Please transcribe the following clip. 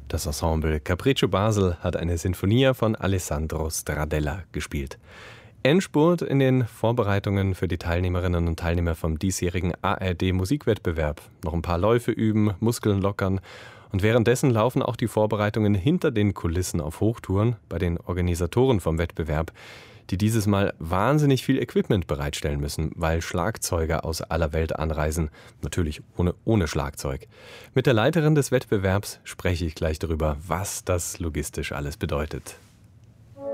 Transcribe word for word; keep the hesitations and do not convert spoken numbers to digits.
Das Ensemble Capriccio Basel hat eine Sinfonia von Alessandro Stradella gespielt. Endspurt in den Vorbereitungen für die Teilnehmerinnen und Teilnehmer vom diesjährigen A R D-Musikwettbewerb. Noch ein paar Läufe üben, Muskeln lockern. Und währenddessen laufen auch die Vorbereitungen hinter den Kulissen auf Hochtouren bei den Organisatoren vom Wettbewerb, die dieses Mal wahnsinnig viel Equipment bereitstellen müssen, weil Schlagzeuger aus aller Welt anreisen. Natürlich ohne, ohne Schlagzeug. Mit der Leiterin des Wettbewerbs spreche ich gleich darüber, was das logistisch alles bedeutet.